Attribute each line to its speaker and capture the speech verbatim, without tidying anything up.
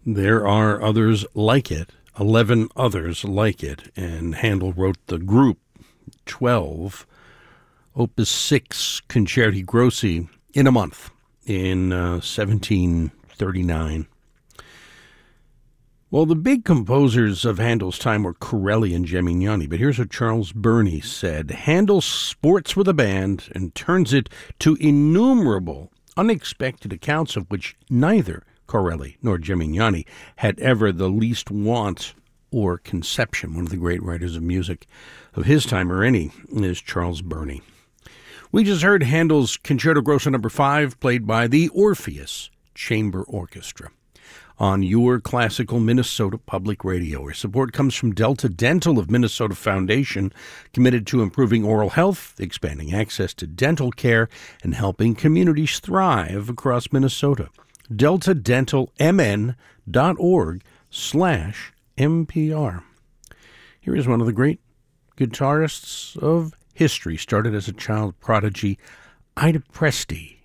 Speaker 1: There are others like it, eleven others like it, and Handel wrote the group twelve, Opus six, Concerti Grossi, in a month, in uh, seventeen thirty-nine. Well, the big composers of Handel's time were Corelli and Gemignani, but here's what Charles Burney said. Handel sports with a band and turns it to innumerable, unexpected accounts of which neither Corelli nor Gemignani had ever the least want or conception. One of the great writers of music of his time, or any, is Charles Burney. We just heard Handel's Concerto Grosso number five, played by the Orpheus Chamber Orchestra on your classical Minnesota Public Radio, where support comes from Delta Dental of Minnesota Foundation, committed to improving oral health, expanding access to dental care, and helping communities thrive across Minnesota. delta dental m n dot org slash M P R. Here is one of the great guitarists of history, started as a child prodigy, Ida Presti,